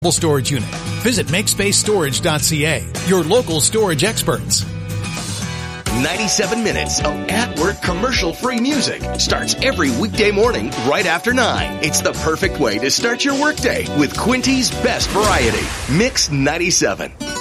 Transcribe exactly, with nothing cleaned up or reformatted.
storage unit. Visit make space storage dot c a, your local storage experts. ninety-seven minutes of at-work commercial-free music starts every weekday morning right after nine. It's the perfect way to start your workday with Quinty's best variety. Mix ninety-seven.